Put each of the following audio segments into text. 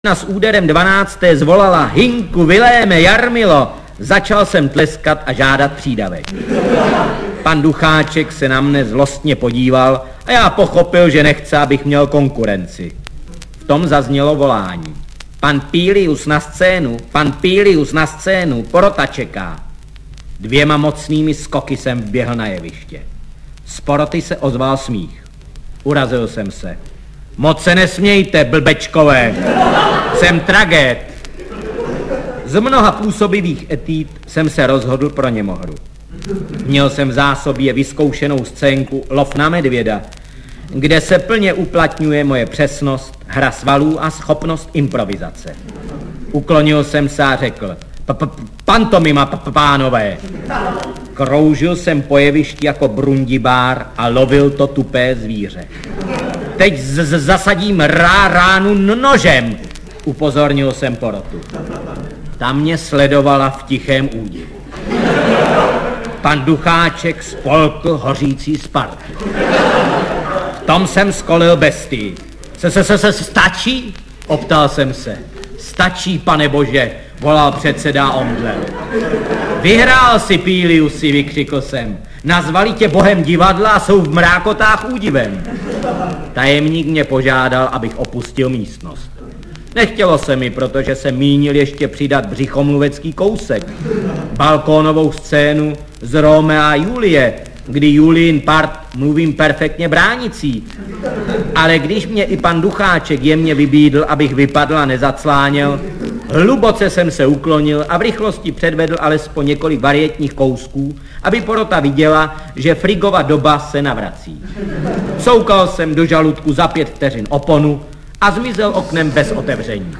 S úderem 12. zvolala: Hinku, Viléme, Jarmilo. Začal jsem tleskat a žádat přídavek. Pan Ducháček se na mne zlostně podíval a já pochopil, že nechce, abych měl konkurenci. V tom zaznělo volání. Pan Pílius na scénu, pan Pílius na scénu, porota čeká. 2 mocnými skoky jsem vběhl na jeviště. Z poroty se ozval smích. Urazil jsem se. Moc se nesmějte, blbečkové, jsem tragéd. Z mnoha působivých etíd jsem se rozhodl pro němohru. Měl jsem v zásobě vyzkoušenou scénku Lov na medvěda, kde se plně uplatňuje moje přesnost, hra svalů a schopnost improvizace. Uklonil jsem se a řekl: pantomima, pánové. Kroužil jsem po jevišti jako brundibár a lovil to tupé zvíře. Teď zasadím ránu nožem, upozornil jsem porotu. Ta mě sledovala v tichém údivu. Pan Ducháček spolkl hořící Spartu. V tom jsem skolil bestii. Stačí? Optal jsem se. Stačí, pane bože, volal předseda omdlel. Vyhrál si, Píliusi, vykřikl jsem. Nazvali tě bohem divadla a jsou v mrákotách údivem. Tajemník mě požádal, abych opustil místnost. Nechtělo se mi, protože jsem mínil ještě přidat břichomluvecký kousek. Balkónovou scénu z Rómea a Julie, kdy Julín part mluvím perfektně bránicí. Ale když mě i pan Ducháček jemně vybídl, abych vypadl a nezacláněl, hluboce jsem se uklonil a v rychlosti předvedl alespoň několik varietních kousků, aby porota viděla, že Frigova doba se navrací. Soukal jsem do žaludku za 5 vteřin oponu a zmizel oknem bez otevření.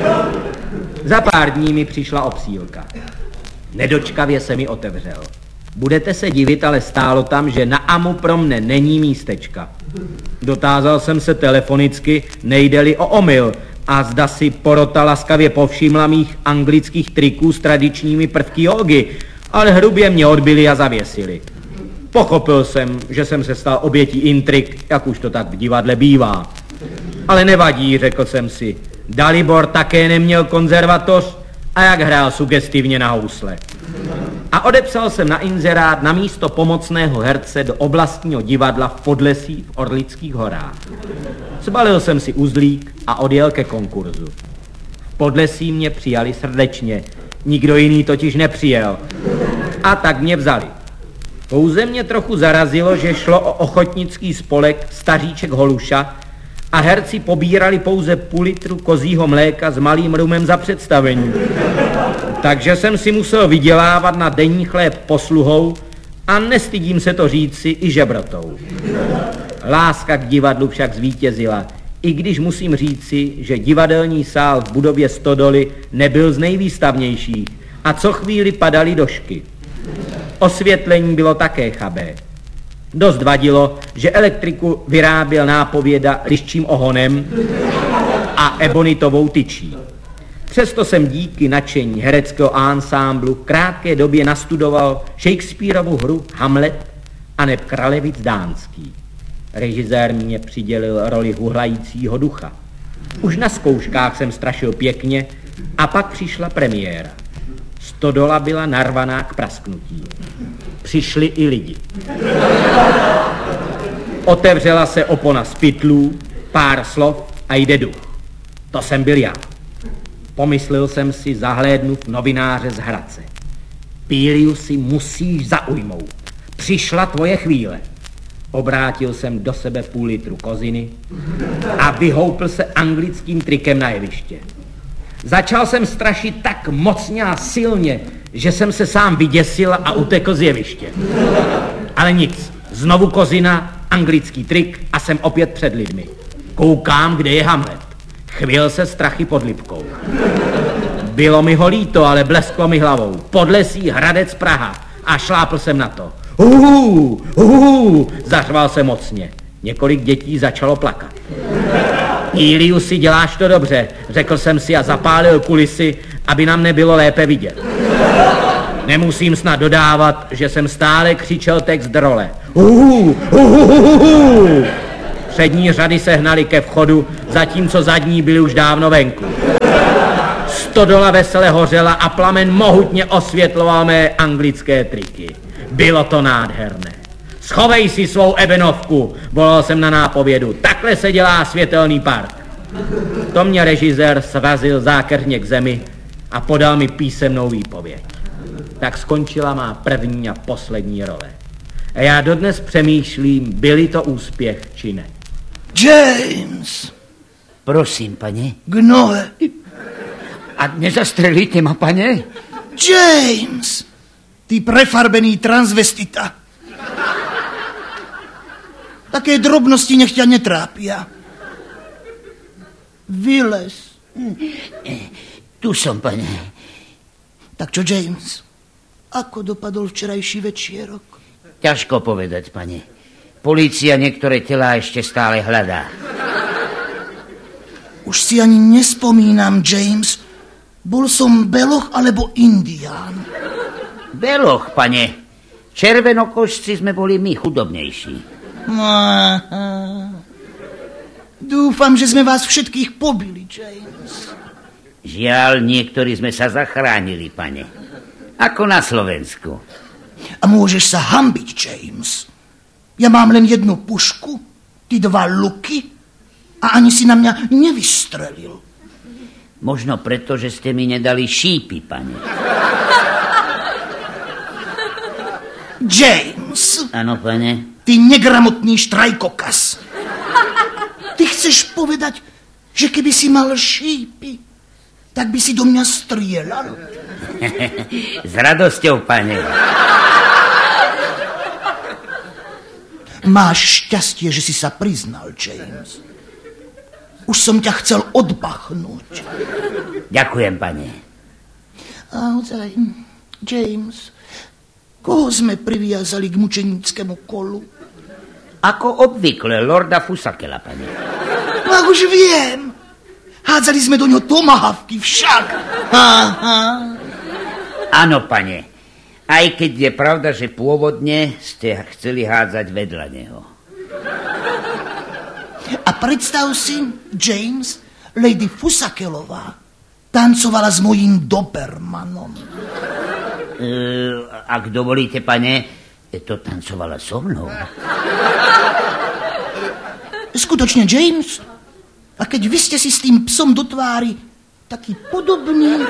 Za pár dní mi přišla obsílka. Nedočkavě se mi otevřel. Budete se divit, ale stálo tam, že na AMU pro mne není místečka. Dotázal jsem se telefonicky, nejde-li o omyl, a zda si porota laskavě povšimla mých anglických triků s tradičními prvky jógy, ale hrubě mě odbili a zavěsili. Pochopil jsem, že jsem se stal obětí intrik, jak už to tak v divadle bývá. Ale nevadí, řekl jsem si. Dalibor také neměl konzervatoř a jak hrál sugestivně na housle. A odepsal jsem na inzerát na místo pomocného herce do oblastního divadla v Podlesí v Orlických horách. Zbalil jsem si uzlík a odjel ke konkurzu. V Podlesí mě přijali srdečně, nikdo jiný totiž nepřijel. A tak mě vzali. Pouze mě trochu zarazilo, že šlo o ochotnický spolek Staříček Holuša a herci pobírali pouze půl litru kozího mléka s malým rumem za představení. Takže jsem si musel vydělávat na denní chléb posluhou a nestydím se to říci i žebrotou. Láska k divadlu však zvítězila, i když musím říci, že divadelní sál v budově Stodoly nebyl z nejvýstavnějších a co chvíli padaly došky. Osvětlení bylo také chabé. Dost vadilo, že elektriku vyráběl nápověda liščím ohonem a ebonitovou tyčí. Přesto jsem díky nadšení hereckého ansámblu v krátké době nastudoval Shakespearovu hru Hamlet a neb Kralevic dánský. Režisér mě přidělil roli huhlajícího ducha. Už na zkouškách jsem strašil pěkně a pak přišla premiéra. Stodola byla narvaná k prasknutí. Přišli i lidi. Otevřela se opona z pytlů, pár slov a jde duch. To jsem byl já. Pomyslel jsem si, zahlédnut novináře z Hradce. Píliusi, musíš zaujmout. Přišla tvoje chvíle. Obrátil jsem do sebe půl litru koziny a vyhoupl se anglickým trikem na jeviště. Začal jsem strašit tak mocně a silně, že jsem se sám vyděsil a utekl z jeviště. Ale nic, znovu kozina, anglický trik a jsem opět před lidmi. Koukám, kde je Hamlet. Chvěl se strachy pod Lipkou. Bylo mi ho líto, ale blesklo mi hlavou. Podlesí, Hradec, Praha. A šlápl jsem na to. Zařval se mocně. Několik dětí začalo plakat. Píliusi, děláš to dobře, řekl jsem si a zapálil kulisy, aby nám nebylo lépe vidět. Nemusím snad dodávat, že jsem stále křičel text role. Přední řady se hnaly ke vchodu, zatímco zadní byly už dávno venku. Stodola vesele hořela a plamen mohutně osvětloval mé anglické triky. Bylo to nádherné. Schovej si svou ebenovku, volal jsem na nápovědu. Takhle se dělá světelný park. To mě režisér svazil zákeřně k zemi a podal mi písemnou výpověď. Tak skončila má první a poslední role. A já dodnes přemýšlím, byli to úspěch, či ne. James! Prosím, pane. Gnohe! A nezastrelíte ma, pane? James! Ty prefarbený transvestita. Také drobnosti nech ťa netrápia. Vylez. Tu som, pane. Tak čo, James? Ako dopadol včerajší večierok? Ťažko povedať, pane. Polícia niektoré telá ešte stále hľadá. Už si ani nespomínam, James. Bol som beloch alebo indián? Beloch, pane. Červenokošci sme boli my chudobnejší. Dúfam, že sme vás všetkých pobili, James. Žiaľ, niektorí sme sa zachránili, pane. Ako na Slovensku. A môžeš sa hanbiť, James. Ja mám len jednu pušku, ty 2 luky a ani si na mňa nevystrelil. Možno preto, že ste mi nedali šípy, pane. James. Áno, pane. Ty negramotný štrajkokas. Ty chceš povedať, že keby si mal šípy, tak by si do mňa strieľal? S radosťou, pane. Máš šťastie, že si sa priznal, James. Už som ťa chcel odbachnúť. Ďakujem, pane. A ozaj, James, koho sme priviazali k mučenickému kolu? Ako obvykle, lorda Fusakela, pane. No už viem. Hádzali sme do ňo tomahawky však. Áno, pane. Aj keď je pravda, že pôvodne ste chceli hádzať vedľa neho. A predstav si, James, Lady Fusakelová tancovala s mojím Dobermanom. Ak dovolíte, pane, to tancovala so mnou. Skutočne, James? A keď vy ste si s tým psom do tvári taký podobný...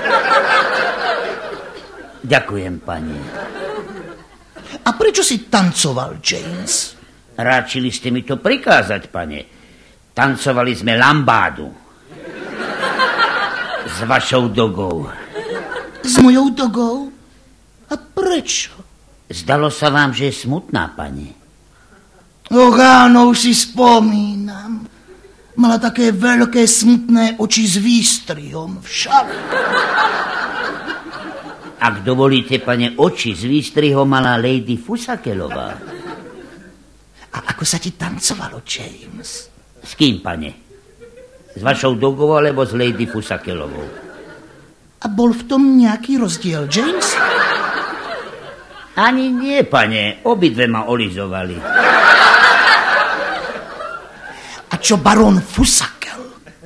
Ďakujem, pane. A prečo si tancoval, James? Ráčili ste mi to prikázať, pane. Tancovali sme lambádu. S vašou dogou. S mojou dogou? A prečo? Zdalo sa vám, že je smutná, pani? Och áno, už si spomínam. Mala také veľké smutné oči s výstrihom však. Ak dovolíte, pane, oči s výstrihom mala Lady Fusakelová. A ako sa ti tancovalo, James? S kým, pane? S vašou dogou alebo s Lady Fusakelovou? A bol v tom nejaký rozdiel, James? Ani nie, pane. Obidve ma olizovali. A čo barón Fusakel?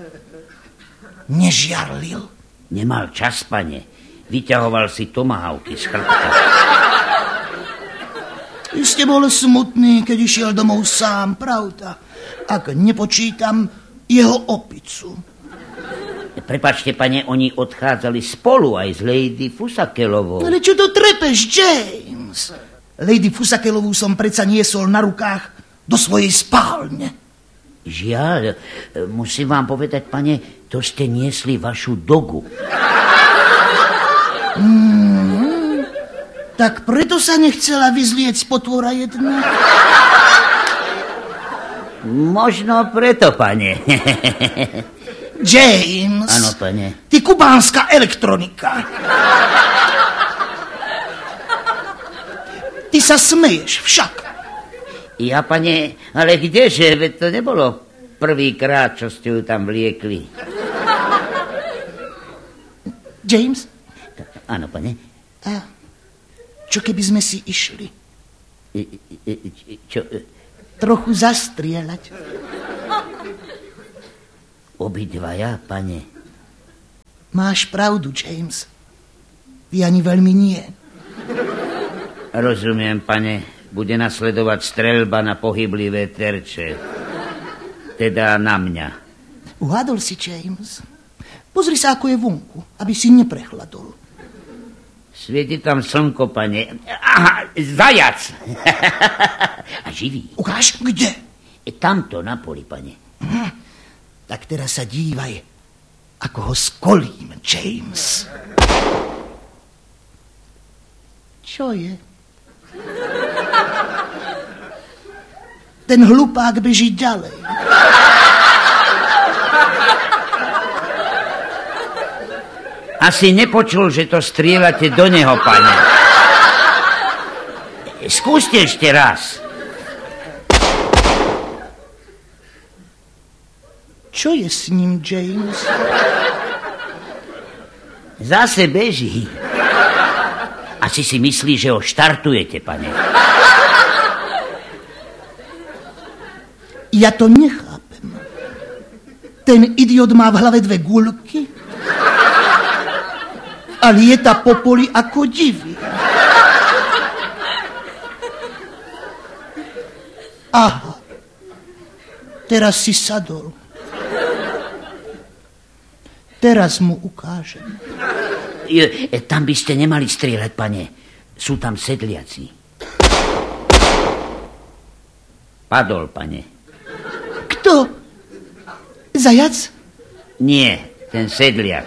Nežiarlil? Nemal čas, pane. Vyťahoval si tomahawky z chrbta. Ste bol smutný, keď išiel domov sám, pravda? Ak nepočítam jeho opicu. Prepačte, pane, oni odchádzali spolu aj s Lady Fusakelovou. Ale čo to trepeš, James? Lady Fusakelovú som predsa niesol na rukách do svojej spálne. Žiaľ, musím vám povedať, pane, to ste niesli vašu dogu. Tak preto sa nechcela vyzlieť z potvora jedna? Možno preto, pane. James. Áno, pane. Ty kubánska elektronika. Ty sa smeješ však. Ja, pane, ale kdeže? Veď to nebolo prvýkrát, čo ste ju tam vliekli. James? Áno, pane. A čo keby sme si išli? Čo? Trochu zastrieľať. Obidvaja, pane. Máš pravdu, James. Ty ani veľmi nie. Rozumiem, pane. Bude nasledovať streľba na pohyblivé terče. Teda na mňa. Uhádol si, James. Pozri sa, ako je vonku, aby si neprechladol. Svieti tam slnko, pane. Aha, zajac. A živý. Ukáž, kde? Tamto na poli, pane. Tak teraz sa dívaj, ako ho skolím, James. Čo je? Ten hlupák beží ďalej. Asi nepočul, že to strieľate do neho, pane. Skúste ešte raz. Čo je s ním, James? Zase beží. Asi si myslí, že ho štartujete, pane. Ja to nechápem. Ten idiot má v hlave 2 guľky a lieta po poli ako divý. Aha, teraz si sadol. Teraz mu ukážem. Tam by ste nemali strieľať, pane. Sú tam sedliaci. Padol, pane. Kto? Zajac? Nie, ten sedliak.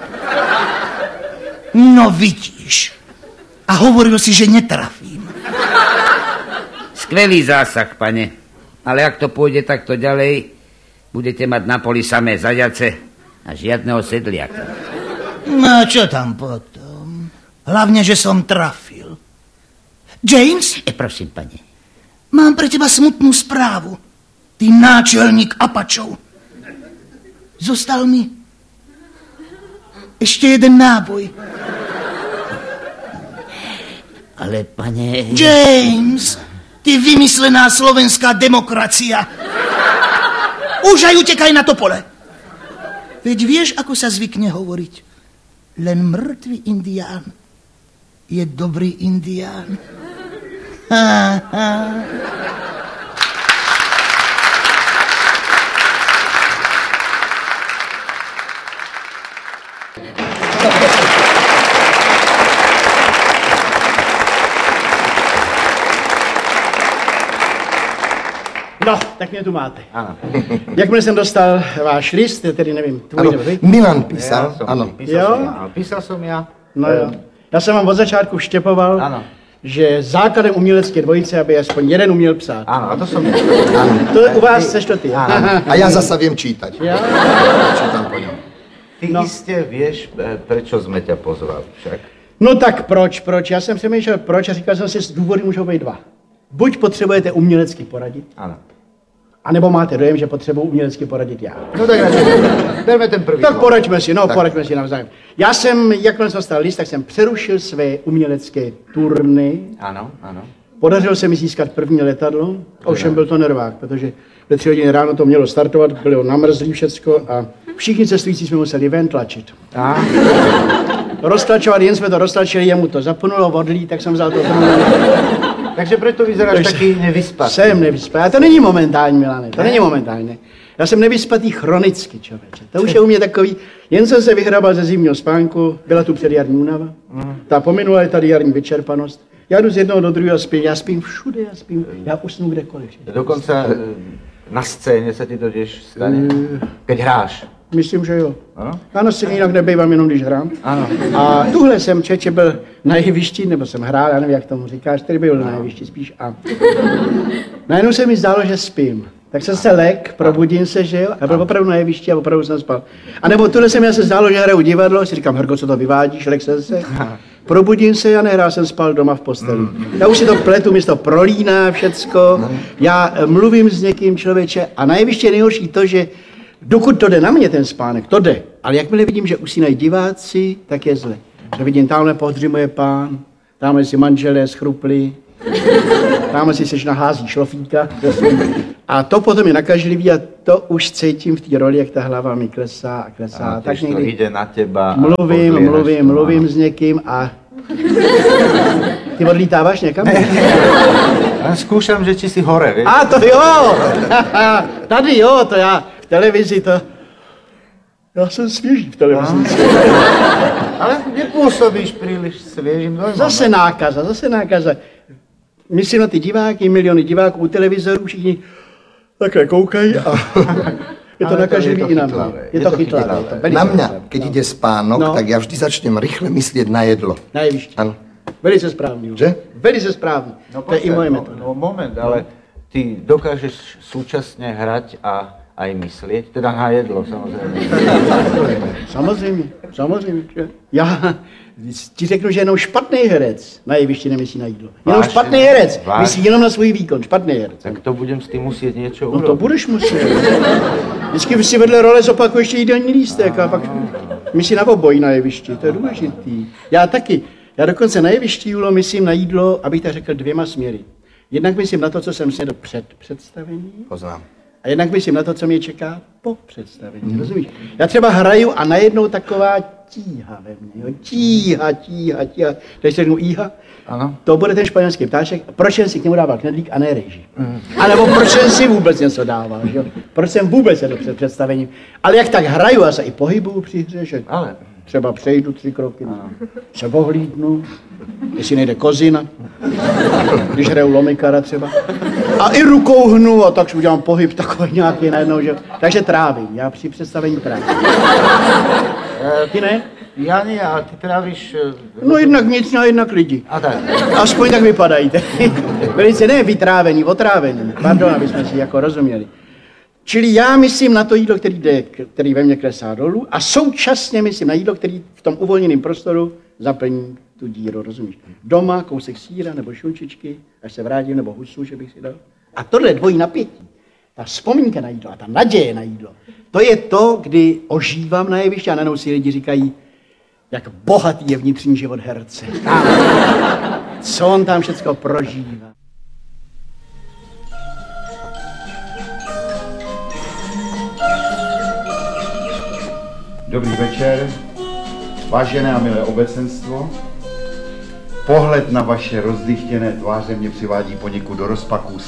No vidíš. A hovoril si, že netrafím. Skvelý zásah, pane. Ale ak to pôjde takto ďalej, budete mať na poli samé zajace a žiadneho sedliaka. No čo tam potom? Hlavne, že som trafil. James? Prosím, pane. Mám pre teba smutnú správu. Ty náčelník Apačov. Zostal mi ešte jeden náboj. Ale, pane... James, ty vymyslená slovenská demokracia. Už aj utekaj na topole. Veď vieš, ako sa zvykne hovoriť. Len mŕtvý indián je dobrý indián. Ha, ha. No, tak mě tu máte. Ano. Jakmile jsem dostal váš list, tedy nevím, tvůj nebo ty? Milan písal, ano. Písal jsem já. No jo. Já jsem vám od začátku vštěpoval, ano, že základem umělecké dvojice, aby aspoň jeden uměl psát. Ano, a to jsem ano. To u vás chceš to ty. Ano. A já zasa vím čítať. Ja? Čítam po něm. Ty jistě víš, prečo jsme tě pozvali však. No tak proč? Já jsem přemýšlel proč a říkal jsem si, důvody můžou být 2. Buď potřebujete umělecky poradit, Ano. anebo máte dojem, že potřebuji umělecky poradit já. No tak radši, jdeme ten první. Tak poraďme si, poraďme si navzájem. Já jsem, jakmile jsem dostal list, tak jsem přerušil své umělecké turny. Ano, ano. Podařilo se mi získat první letadlo, ovšem byl to nervák, protože ve 3 hodiny ráno to mělo startovat, bylo namrzlý všecko a všichni cestující jsme museli ven tlačit. Roztlačovat, jen jsme to roztlačili, jemu to zapnulo, vodlí, tak jsem vzal to Takže proto vyzeráš taky nevyspatý. Jsem nevyspatý. A to není momentální, Milane, to není momentální. Já jsem nevyspatý chronicky, člověče. To už je u mě takový, jen jsem se vyhrabal ze zimního spánku, byla tu předjarní únava, ta pominula je tady jarní vyčerpanost. Já jdu z jednoho do druhého spím, já spím všude, já usnu kdekoliv. Dokonce na scéně se ti to těž stane, keď hráš. Myslím, že jo. Ano? Já na scéně jinak nebejvám, jenom když hrám. Ano. A tuhle jsem čeče byl na jevišti, nebo jsem hrál, já nevím, jak tomu říkáš, který byl na jevišti spíš. A najednou se mi zdálo, že spím. Tak jsem se lek, probudím se, že jo, a byl opravdu na jevišti a opravdu jsem spal. A nebo tuhle se mi se zdálo, že hraju divadlo, si říkám, Hrgo, co to vyvádíš, lek jsem se. Probudím se a nehrál jsem spal doma v posteli. Já už si to pletu, mi to prolíná všecko, já mluvím s někým, člověče, a na jevišti je nejhorší to, že dokud to jde na mě ten spánek, to jde, ale jakmile vidím, že usínají diváci, tak je zle. Že vidím, tamhle pohřimuje pán, tamhle si manželé schrupli, Tam si sežna hází šlofíka. A to potom je nakažlivý a to už cítím v té roli, jak ta hlava mi klesá a klesá. A Tak to někdy ide na teba. a mluvím podliehaš to, s někým a... Ty odlítáváš někam? áno. Skúšam, že či si hore, vieš? A to jo! Tady jo, to já v televizi to... Já jsem svěží v televizi. Ale nepôsobíš príliš sviežým dojmom. Zase nákaza. Myslím na ty diváky, miliony diváků u televizorů, všichni takhle koukají a je to Ale nakažlivý je to i na mě. chytlavé. Je to chytlavé. chytlavé. je to velice Na mňa, chytlavé. keď ide spánok, No. tak ja vždy začnem rýchle myslieť na jedlo. Na jevišti. Áno. Velice správný. Že? Velice správný. To je i moje metoda. No moment, ale ty dokážeš súčasne hrať a aj myslieť, teda na jedlo, samozrejme. Samozřejmě. Že? Já ti řeknu, že jenom špatný herec na jevišti nemyslí na jídlo. Jenom Vážně? špatný herec Vážně? myslí jenom na svůj výkon. Špatný herec. Tak to budem s tým musieť niečo No to urobiť. budeš muset. Vždycky si vedle role zopakuješ ještě jídelní lístek a pak myslí na obojí na jevišti, to je důležitý. Já taky. Já dokonce na jevišti, Julo, myslím na jídlo, abych tak řekl, dvěma směry. Jednak myslím na to, co jsem snědl před představením, Poznám. a jednak myslím na to, co mě čeká po představení. Rozumíš? Já třeba hraju a najednou taková tíha ve mně. Jo? Tíha. Když se řeknu íha, Ano. to bude ten španělský ptáček. Proč jsem si k němu dával knedlík a ne rejži? A nebo proč jsem si vůbec něco dával? Že? Proč jsem vůbec jedl před představením? Ale jak tak hraju, já se i pohybuju při hře, že Ale třeba přejdu 3 kroky, se ohlídnu, jestli nejde kozina, když hraju lomikara třeba. A i rukou hnu a tak udělám pohyb takový nějaký najednou, že... Takže trávím, já při představení trávím. Ty ne? ja nie, ale ty tráviš... No jednak nic a jednak lidi. A tak. Aspoň tak vypadají. Velice ne vytrávení, otrávení. Pardon, aby jsme si jako rozuměli. Čili já myslím na to jídlo, který ve mně klesá dolů a současně myslím na jídlo, který v tom uvolněném prostoru zaplní tu díru, rozumíš? Doma kousek sýra nebo šunčičky, až se vrátím, nebo husu, že bych si dal. A tohle dvojí napětí, ta vzpomínka na jídlo a ta naděje na jídlo, to je to, kdy ožívám na jevišti a najednou si lidi říkají, jak bohatý je vnitřní život herce. Co on tam všecko prožívá. Dobrý večer, vážené a milé obecenstvo. Pohled na vaše rozdychtěné tváře mě přivádí poněkud do rozpaků.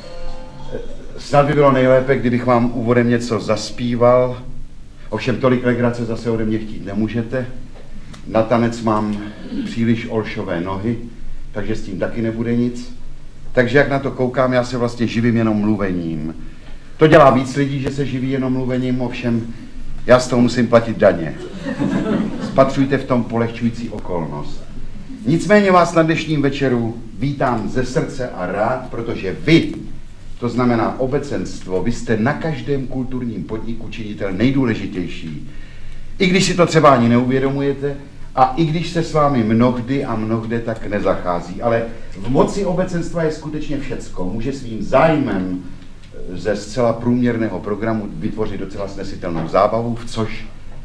Snad by bylo nejlépe, kdybych vám úvodem něco zaspíval. Ovšem tolik legrace zase ode mě chtít nemůžete. Na tanec mám příliš olšové nohy, takže s tím taky nebude nic. Takže jak na to koukám, já se vlastně živím jenom mluvením. To dělá víc lidí, že se živí jenom mluvením, ovšem já z toho musím platit daně. Spatřujte v tom polehčující okolnost. Nicméně vás na dnešním večeru vítám ze srdce a rád, protože vy, to znamená obecenstvo, vy jste na každém kulturním podniku činitel nejdůležitější. I když si to třeba ani neuvědomujete a i když se s vámi mnohdy a mnohde tak nezachází. Ale v moci obecenstva je skutečně všecko. Může svým zájmem ze zcela průměrného programu vytvořit docela snesitelnou zábavu, v což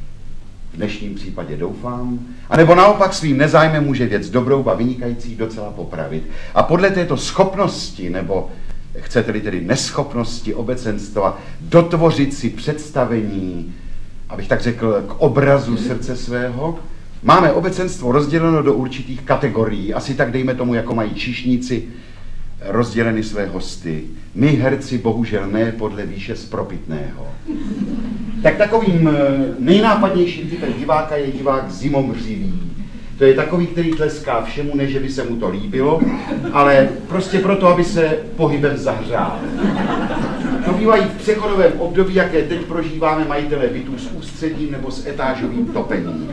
v dnešním případě doufám, anebo naopak svým nezájmem může věc dobrou a vynikající docela popravit. A podle této schopnosti, nebo chcete-li tedy neschopnosti obecenstva, dotvořit si představení, abych tak řekl, k obrazu srdce svého, máme obecenstvo rozděleno do určitých kategorií, asi tak dejme tomu, jako mají číšníci rozděleny své hosty. My herci bohužel ne podle výše spropitného. Tak takovým nejnápadnějším typem diváka je divák zimomřivý. To je takový, který tleská všemu, ne že by se mu to líbilo, ale prostě proto, aby se pohybem zahřál. To bývají v přechodovém období, jaké teď prožíváme majitelé bytů s ústředním nebo s etážovým topením.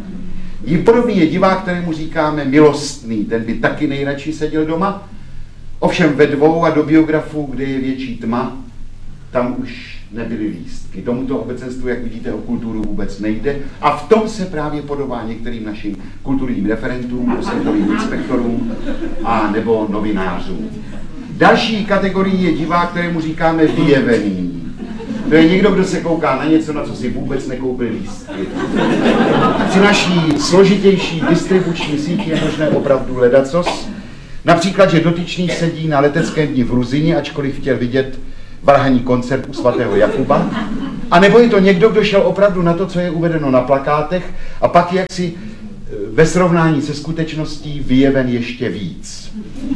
Jím podobný je divák, kterému říkáme milostný, ten by taky nejradši seděl doma, ovšem ve dvou a do biografů, kde je větší tma, tam už nebyly lístky. Tomuto obecenstvu, jak vidíte, o kulturu vůbec nejde a v tom se právě podobá některým našim kulturním referentům, osvětovým inspektorům a nebo novinářům. Další kategorií je divák, kterému říkáme vyjevený. To je někdo, kdo se kouká na něco, na co si vůbec nekoupil lístky. Při naší složitější distribuční síti je možné opravdu ledacos. Například, že dotyčný sedí na leteckém dni v Ruzině, ačkoliv chtěl vidět varhanní koncert u svatého Jakuba. A nebo je to někdo, kdo šel opravdu na to, co je uvedeno na plakátech a pak jaksi ve srovnání se skutečností vyjeven ještě víc.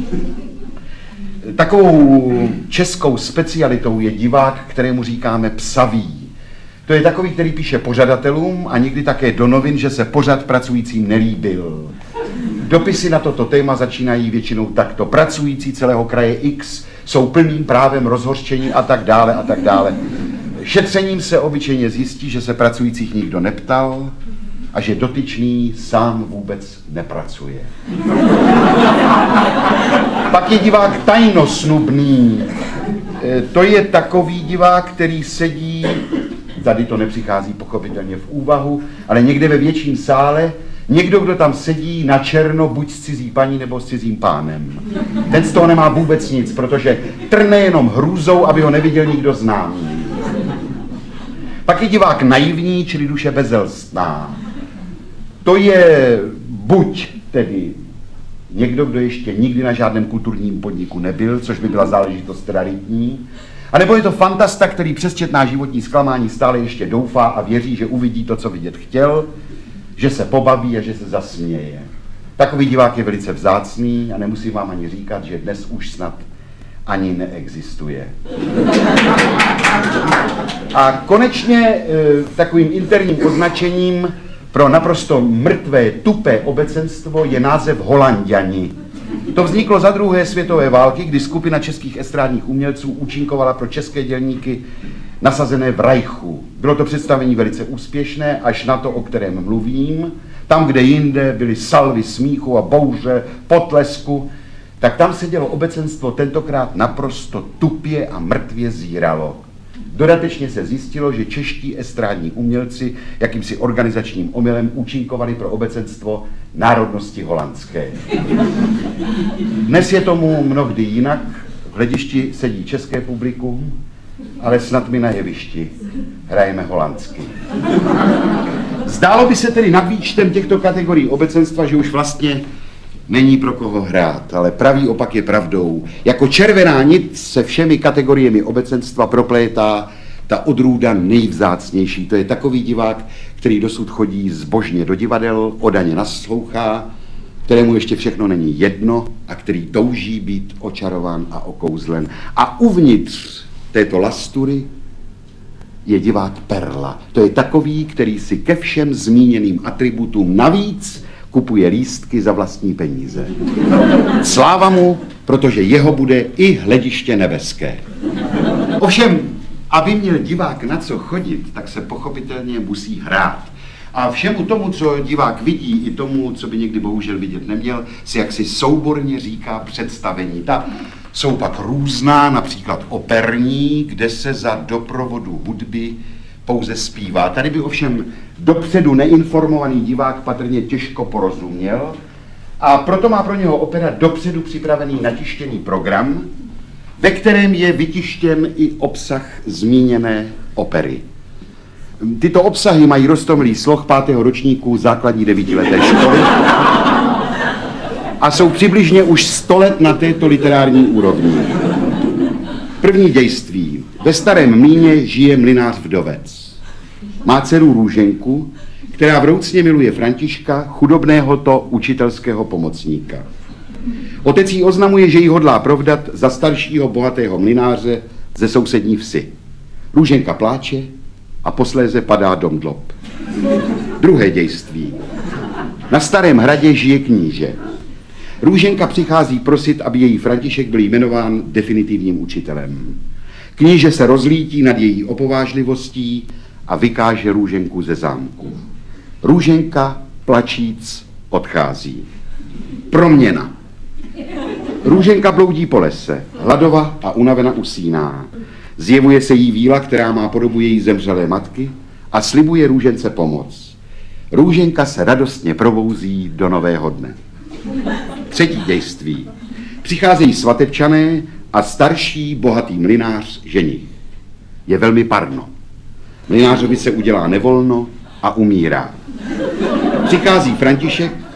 Takovou českou specialitou je divák, kterému říkáme psavý. To je takový, který píše pořadatelům a někdy také do novin, že se pořad pracujícím nelíbil. Dopisy na toto téma začínají většinou takto. Pracující celého kraje X jsou plným právem rozhořčení a tak dále a tak dále. Šetřením se obyčejně zjistí, že se pracujících nikdo neptal a že dotyčný sám vůbec nepracuje. Pak je divák tajnosnubný. To je takový divák, který sedí, tady to nepřichází pochopitelně v úvahu, ale někde ve větším sále, někdo, kdo tam sedí na černo, buď s cizí paní nebo s cizím pánem. Ten z toho nemá vůbec nic, protože trne jenom hrůzou, aby ho neviděl nikdo známý. Pak je divák naivní, čili duše bezelstná. To je buď tedy někdo, kdo ještě nikdy na žádném kulturním podniku nebyl, což by byla záležitost raritní, anebo je to fantasta, který přes četná životní zklamání stále ještě doufá a věří, že uvidí to, co vidět chtěl, že se pobaví a že se zasměje. Takový divák je velice vzácný a nemusím vám ani říkat, že dnes už snad ani neexistuje. A konečně takovým interním označením pro naprosto mrtvé, tupé obecenstvo je název Holanďani. To vzniklo za druhé světové války, kdy skupina českých estrádních umělců účinkovala pro české dělníky nasazené v Reichu. Bylo to představení velice úspěšné, až na to, o kterém mluvím. Tam, kde jinde byly salvy smíchu a bouře, potlesku, tak tam se dělo obecenstvo tentokrát naprosto tupě a mrtvě zíralo. Dodatečně se zjistilo, že čeští estrádní umělci jakýmsi organizačním omylem účinkovali pro obecenstvo národnosti holandské. Dnes je tomu mnohdy jinak, v hledišti sedí české publikum, ale snad my na jevišti hrajeme holandsky. Zdálo by se tedy nad výčtem těchto kategorií obecenstva, že už vlastně není pro koho hrát, ale pravý opak je pravdou. Jako červená nit se všemi kategoriemi obecenstva proplétá ta odrůda nejvzácnější. To je takový divák, který dosud chodí zbožně do divadel, odaně naslouchá, kterému ještě všechno není jedno a který touží být očarován a okouzlen. A uvnitř této lastury je divák perla. To je takový, který si ke všem zmíněným atributům navíc kupuje lístky za vlastní peníze. Sláva mu, protože jeho bude i hlediště nebeské. Ovšem, aby měl divák na co chodit, tak se pochopitelně musí hrát. A všemu tomu, co divák vidí, i tomu, co by někdy bohužel vidět neměl, si jaksi souborně říká představení. Ta jsou pak různá, například operní, kde se za doprovodu hudby pouze zpívá. Tady by ovšem dopředu neinformovaný divák patrně těžko porozuměl a proto má pro něho opera dopředu připravený natištěný program, ve kterém je vytištěn i obsah zmíněné opery. Tyto obsahy mají roztomilý sloh 5. ročníku základní 9leté školy a jsou přibližně už 100 let na této literární úrovni. První dějství. Ve Starém Mlýně žije mlynář vdovec. Má dceru Růženku, která vroucně miluje Františka, chudobného to učitelského pomocníka. Otec jí oznamuje, že ji hodlá provdat za staršího bohatého mlynáře ze sousední vsi. Růženka pláče a posléze padá domdlob. Druhé dějství. Na Starém hradě žije kníže. Růženka přichází prosit, aby její František byl jmenován definitivním učitelem. Kníže se rozlítí nad její opovážlivostí a vykáže Růženku ze zámku. Růženka, plačíc, odchází. Proměna. Růženka bloudí po lese, hladova a unavena usíná. Zjevuje se jí víla, která má podobu její zemřelé matky a slibuje Růžence pomoc. Růženka se radostně probouzí do nového dne. Třetí dějství. Přicházejí svatebčané a starší bohatý mlynář ženich. Je velmi parno. Mlynářovi se udělá nevolno a umírá. Přichází František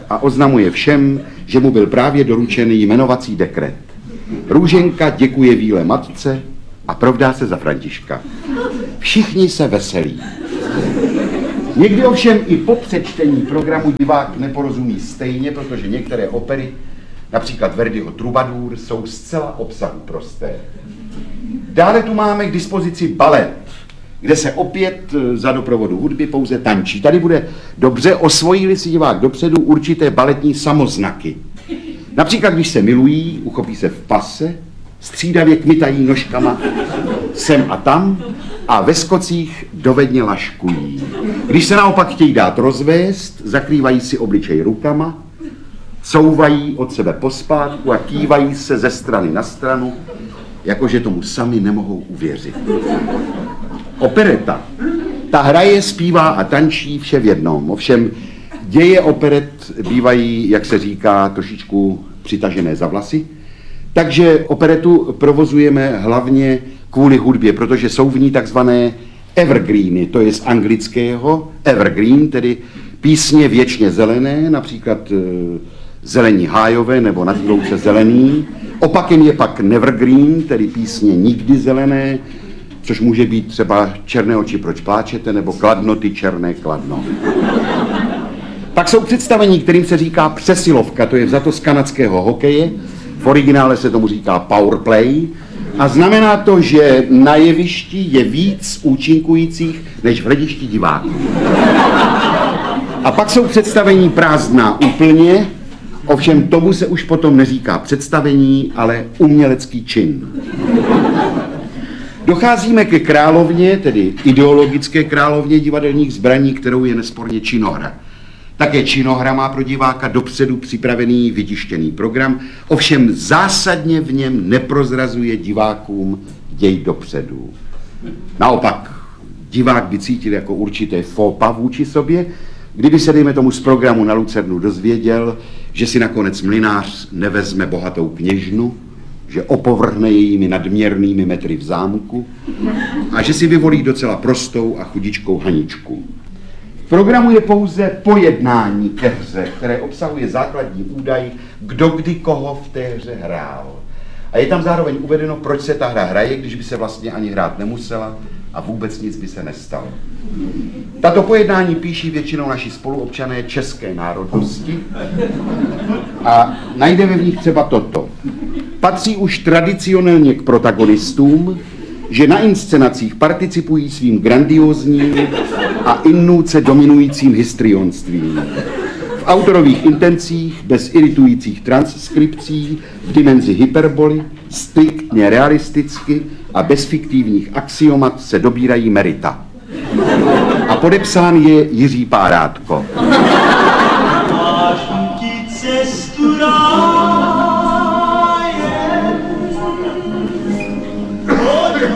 a oznamuje všem, že mu byl právě doručen jmenovací dekret. Růženka děkuje Víle matce a provdá se za Františka. Všichni se veselí. Někdy ovšem i po přečtení programu divák neporozumí stejně, protože některé opery, například Verdiho Troubadour, jsou zcela obsahu prosté. Dále tu máme k dispozici balet, kde se opět za doprovodu hudby pouze tančí. Tady bude dobře, osvojí-li si divák dopředu určité baletní samoznaky. Například, když se milují, uchopí se v pase, střídavě kmitají nožkama sem a tam a ve skocích dovedně laškují. Když se naopak chtějí dát rozvést, zakrývají si obličej rukama, couvají od sebe pospátku a kývají se ze strany na stranu, jakože tomu sami nemohou uvěřit. Opereta. Ta hraje, zpívá a tančí vše v jednom. Ovšem děje operet bývají, jak se říká, trošičku přitažené za vlasy. Takže operetu provozujeme hlavně kvůli hudbě, protože jsou v ní takzvané evergreeny, to je z anglického evergreen, tedy písně věčně zelené, například Zelení hájové nebo Nad louce zelený. Opakem je pak nevergreen, tedy písně nikdy zelené, což může být třeba Černé oči, proč pláčete, nebo Kladno, ty černé kladno. Pak jsou představení, kterým se říká přesilovka, to je vzato z kanadského hokeje, v originále se tomu říká powerplay, a znamená to, že na jevišti je víc účinkujících než v hledišti diváků. A pak jsou představení prázdná úplně, ovšem tomu se už potom neříká představení, ale umělecký čin. Docházíme ke královně, tedy ideologické královně divadelních zbraní, kterou je nesporně činohra. Také činohra má pro diváka dopředu připravený vytištěný program, ovšem zásadně v něm neprozrazuje divákům děj dopředu. Naopak, divák by cítil jako určité fópa vůči sobě, kdyby se, dejme tomu, z programu na Lucernu dozvěděl, že si nakonec mlynář nevezme bohatou kněžnu, že opovrhne jejími nadměrnými metry v zámku a že si vyvolí docela prostou a chudičkou Haničku. V programu je pouze pojednání ke hře, které obsahuje základní údaj, kdo kdy koho v té hře hrál. A je tam zároveň uvedeno, proč se ta hra hraje, když by se vlastně ani hrát nemusela a vůbec nic by se nestalo. Tato pojednání píší většinou naši spoluobčané české národnosti a najdeme v nich třeba toto. Patří už tradicionálně k protagonistům, že na inscenacích participují svým grandiózním a innůce dominujícím histrionstvím. V autorových intencích, bez iritujících transkripcí, v dimenzi hyperboly, striktně realisticky a bez fiktivních axiomat se dobírají merita. A podepsán je Jiří Párátko. Máš ti cestu rád.